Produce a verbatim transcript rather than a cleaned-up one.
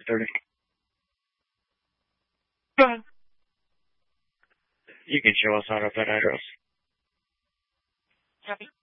thirty. Go ahead. You can show us how to that address. Copy.